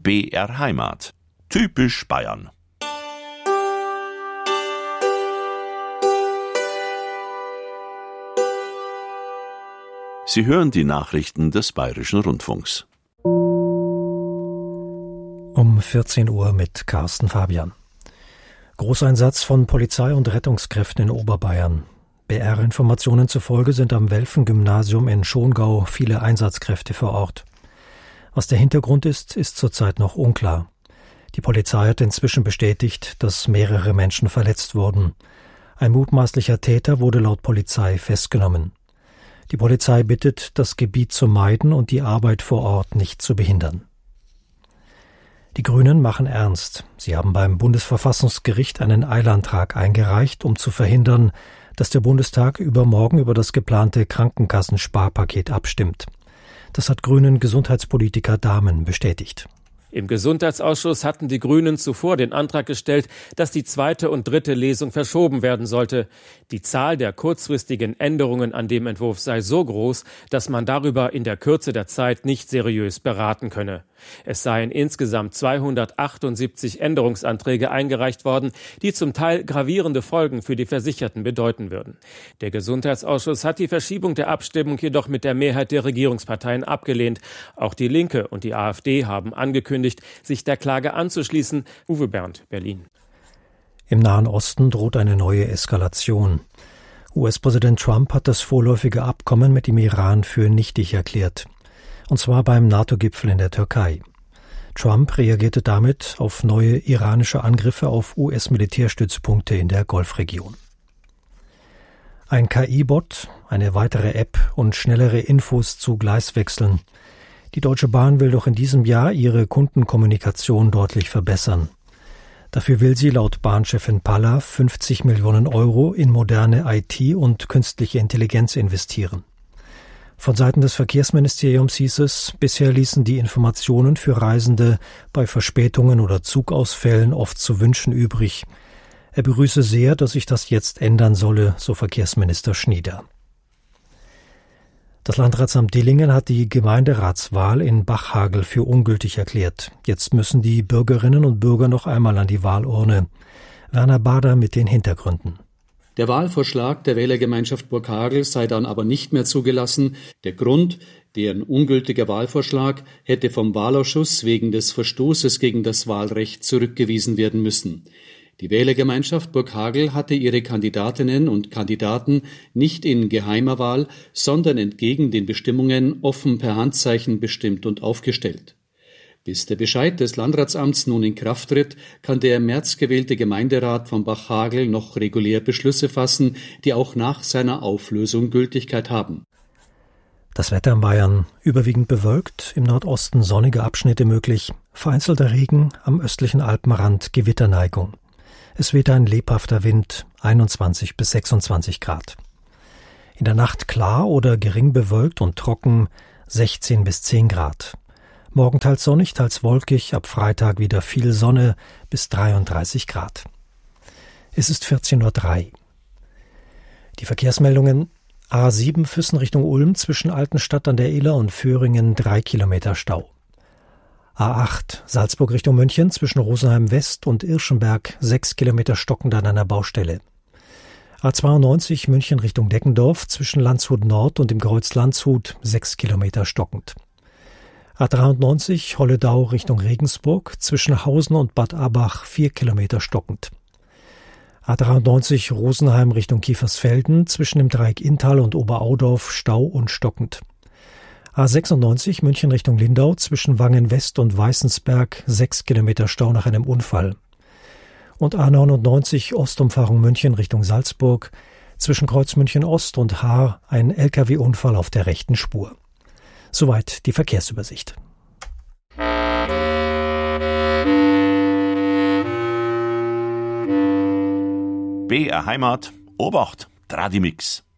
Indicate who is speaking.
Speaker 1: BR Heimat. Typisch Bayern. Sie hören die Nachrichten des Bayerischen Rundfunks.
Speaker 2: Um 14 Uhr mit Carsten Fabian. Großeinsatz von Polizei und Rettungskräften in Oberbayern. BR-Informationen zufolge sind am Welfen-Gymnasium in Schongau viele Einsatzkräfte vor Ort. Was der Hintergrund ist zurzeit noch unklar. Die Polizei hat inzwischen bestätigt, dass mehrere Menschen verletzt wurden. Ein mutmaßlicher Täter wurde laut Polizei festgenommen. Die Polizei bittet, das Gebiet zu meiden und die Arbeit vor Ort nicht zu behindern. Die Grünen machen ernst. Sie haben beim Bundesverfassungsgericht einen Eilantrag eingereicht, um zu verhindern, dass der Bundestag übermorgen über das geplante Krankenkassensparpaket abstimmt. Das hat Grünen Gesundheitspolitiker Dahmen bestätigt.
Speaker 3: Im Gesundheitsausschuss hatten die Grünen zuvor den Antrag gestellt, dass die zweite und dritte Lesung verschoben werden sollte. Die Zahl der kurzfristigen Änderungen an dem Entwurf sei so groß, dass man darüber in der Kürze der Zeit nicht seriös beraten könne. Es seien insgesamt 278 Änderungsanträge eingereicht worden, die zum Teil gravierende Folgen für die Versicherten bedeuten würden. Der Gesundheitsausschuss hat die Verschiebung der Abstimmung jedoch mit der Mehrheit der Regierungsparteien abgelehnt. Auch die Linke und die AfD haben angekündigt, sich der Klage anzuschließen. Uwe Bernd, Berlin.
Speaker 2: Im Nahen Osten droht eine neue Eskalation. US-Präsident Trump hat das vorläufige Abkommen mit dem Iran für nichtig erklärt. Und zwar beim NATO-Gipfel in der Türkei. Trump reagierte damit auf neue iranische Angriffe auf US-Militärstützpunkte in der Golfregion. Ein KI-Bot, eine weitere App und schnellere Infos zu Gleiswechseln. Die Deutsche Bahn will doch in diesem Jahr ihre Kundenkommunikation deutlich verbessern. Dafür will sie laut Bahnchefin Palla 50 Millionen Euro in moderne IT und künstliche Intelligenz investieren. Von Seiten des Verkehrsministeriums hieß es, bisher ließen die Informationen für Reisende bei Verspätungen oder Zugausfällen oft zu wünschen übrig. Er begrüße sehr, dass sich das jetzt ändern solle, so Verkehrsminister Schnieder. Das Landratsamt Dillingen hat die Gemeinderatswahl in Bachhagel für ungültig erklärt. Jetzt müssen die Bürgerinnen und Bürger noch einmal an die Wahlurne. Werner Bader mit den Hintergründen.
Speaker 4: Der Wahlvorschlag der Wählergemeinschaft Burghagel sei dann aber nicht mehr zugelassen. Der Grund, deren ungültiger Wahlvorschlag hätte vom Wahlausschuss wegen des Verstoßes gegen das Wahlrecht zurückgewiesen werden müssen. Die Wählergemeinschaft Burghagel hatte ihre Kandidatinnen und Kandidaten nicht in geheimer Wahl, sondern entgegen den Bestimmungen offen per Handzeichen bestimmt und aufgestellt. Bis der Bescheid des Landratsamts nun in Kraft tritt, kann der im März gewählte Gemeinderat von Bachhagel noch regulär Beschlüsse fassen, die auch nach seiner Auflösung Gültigkeit haben.
Speaker 2: Das Wetter in Bayern überwiegend bewölkt, im Nordosten sonnige Abschnitte möglich, vereinzelter Regen, am östlichen Alpenrand Gewitterneigung. Es weht ein lebhafter Wind, 21 bis 26 Grad. In der Nacht klar oder gering bewölkt und trocken, 16 bis 10 Grad. Morgen teils sonnig, teils wolkig, ab Freitag wieder viel Sonne bis 33 Grad. Es ist 14.03 Uhr. Die Verkehrsmeldungen: A7 Füssen Richtung Ulm zwischen Altenstadt an der Iller und Föhringen 3 Kilometer Stau. A8 Salzburg Richtung München zwischen Rosenheim West und Irschenberg 6 Kilometer stockend an einer Baustelle. A92 München Richtung Deckendorf zwischen Landshut Nord und dem Kreuz Landshut 6 Kilometer stockend. A93 Holledau Richtung Regensburg zwischen Hausen und Bad Abach 4 Kilometer stockend. A93 Rosenheim Richtung Kiefersfelden zwischen dem Dreieck Inntal und Oberaudorf Stau und stockend. A96 München Richtung Lindau zwischen Wangen West und Weißensberg 6 Kilometer Stau nach einem Unfall. Und A99 Ostumfahrung München Richtung Salzburg zwischen Kreuz München Ost und Haar ein Lkw-Unfall auf der rechten Spur. Soweit die Verkehrsübersicht.
Speaker 1: BR Heimat, Obacht, Tradimix.